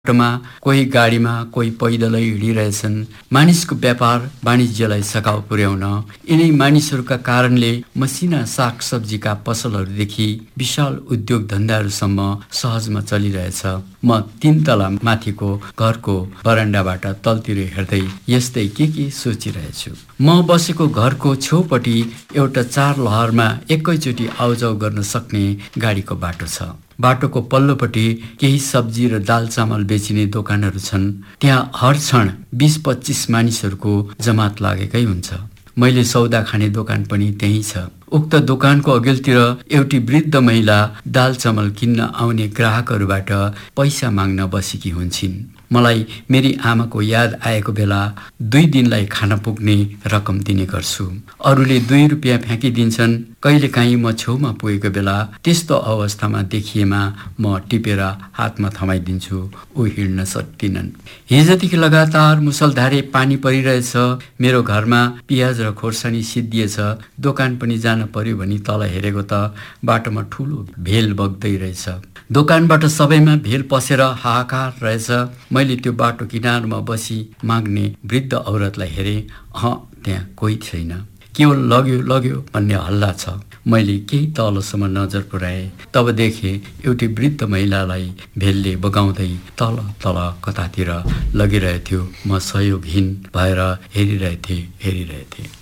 बाटोमा कोही गाडीमा कोही पैदलै हिँडिरहेछन्। मानिसको व्यापार वाणिज्यलाई सघाउ पुर्याउन यिनै मानिसहरूका कारणले मसिना सागसब्जीका पसलहरूदेखि विशाल उद्योग धन्दाहरूसम्म सहजमा चलिरहेछ। म 3 तला माथिको घरको बरान्डाबाट तलतिर हेर्दै यस्तै के सोचिरहेछु। म बसेको घरको छेउपट्टि एउटा 4 लहरमा एकैचोटि आउजाउ गर्न सक्ने गाडीको बाटो छ। बाटोको पल्लोपट्टि केही सब्जी र दाल चामल बेचिने दोकानहरू छन्। त्यहाँ हर क्षण 20-25 मानिसहरूको जमात लागेकै हुन्छ। मैले सौदा खाने दोकान पनि त्यही छ। उक्त दोकानको अघिल्तिर एउटी वृद्ध महिला दाल चामल किन्न आउने ग्राहकहरूबाट पैसा माग्न बसेकी हुन्छन्। मलाई मेरी आमाको याद आएको बेला 2 दिनलाई खान पुग्ने रकम दिने गर्छु। अरूले 2 रुपियाँ फ्याँकिदिन्छन्। कहिलेकाहीँ म छेउमा पुगेको बेला त्यस्तो अवस्थामा देखिएमा म टिपेर हातमा थमाइदिन्छु। ऊ हिँड्न सक्दिनन्। हिजोदेखि लगातार मुसलधारे पानी परिरहेछ। मेरो घरमा पियाज र खोर्सानी सिद्धिएछ। दोकान पनि जान पर्यो भनी तल हेरेको त बाटोमा ठुलो भेल बग्दै रहेछ। दोकानबाट सबैमा भेल पसेर हाहाकार रहेछ। मैले त्यो बाटो किनारमा बसी माग्ने वृद्ध औरतलाई हेरेँ। त्यहाँ कोही छैन। केवल लग्यो भन्ने हल्ला छ। मैले केही तलसम्म नजर पुर्याएँ। तब देखेँ एउटी वृद्ध महिलालाई भेलले बगाउँदै तल कतातिर लगिरहेथ्यो। म सहयोगहीन भएर हेरिरहेथेँ।